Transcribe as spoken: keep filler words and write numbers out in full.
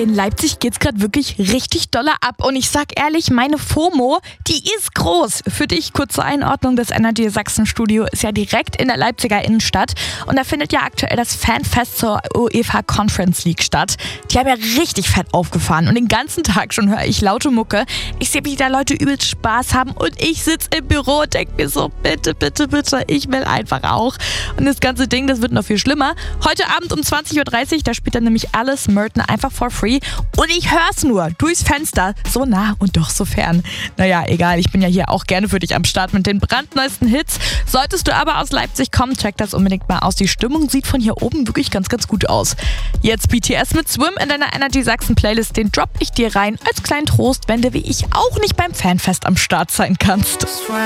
In Leipzig geht's gerade wirklich richtig doller ab und ich sag ehrlich, meine FOMO, die ist groß. Für dich kurz zur Einordnung, das Energy Sachsen Studio ist ja direkt in der Leipziger Innenstadt und da findet ja aktuell das Fanfest zur UEFA Conference League statt. Die haben ja richtig fett aufgefahren und den ganzen Tag schon höre ich laute Mucke. Ich sehe, wie da Leute übelst Spaß haben und ich sitze im Büro und denke mir so, bitte, bitte, bitte, ich will einfach auch. Und das ganze Ding, das wird noch viel schlimmer. Heute Abend um zwanzig Uhr dreißig, da spielt dann nämlich Alice Merton einfach for free und ich hör's nur durchs Fenster, so nah und doch so fern. Naja, egal, ich bin ja hier auch gerne für dich am Start mit den brandneuesten Hits. Solltest du aber aus Leipzig kommen, check das unbedingt mal aus. Die Stimmung sieht von hier oben wirklich ganz, ganz gut aus. Jetzt B T S mit Swim in deiner Energy Sachsen Playlist, den dropp ich dir rein als kleinen Trost, wenn du wie ich auch nicht beim Fanfest am Start sein kannst.